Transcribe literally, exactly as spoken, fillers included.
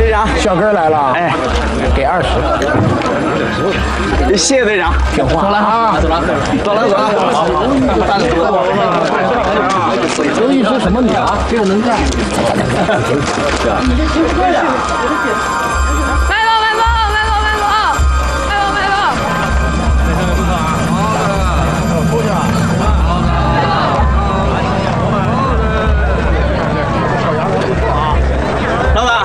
队长， 小哥来了， 哎， 给二十。 谢谢队长， 听话。走了啊，走了， 走了走了。 刘律师什么名啊？这个能干。